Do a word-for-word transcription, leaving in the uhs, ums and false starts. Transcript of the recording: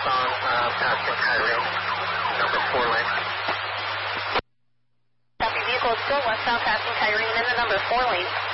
westbound uh, passing Kyrene, number four lane. Copy, vehicle is still westbound passing Kyrene in the number four lane.